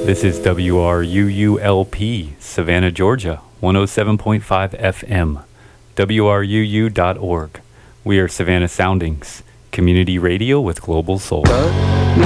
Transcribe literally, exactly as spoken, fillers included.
This is W R U U L P, Savannah, Georgia, one oh seven point five F M, W R U U dot org. We are Savannah Soundings, community radio with global soul.